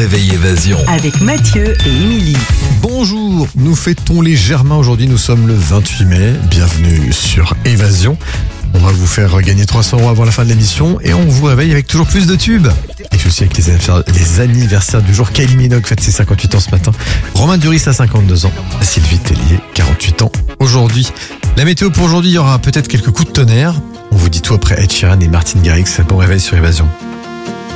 réveil Évasion. Avec Mathieu et Émilie. Bonjour, nous fêtons les Germains aujourd'hui, nous sommes le 28 mai, bienvenue sur Évasion. On va vous faire gagner 300 € avant la fin de l'émission et on vous réveille avec toujours plus de tubes. Et puis aussi avec les anniversaires du jour. Kylie Minogue fête ses 58 ans ce matin. Romain Duris a 52 ans. Sylvie Tellier, 48 ans aujourd'hui. La météo pour aujourd'hui, il y aura peut-être quelques coups de tonnerre. On vous dit tout après Ed Sheeran et Martin Garrix. Bon réveil sur Évasion.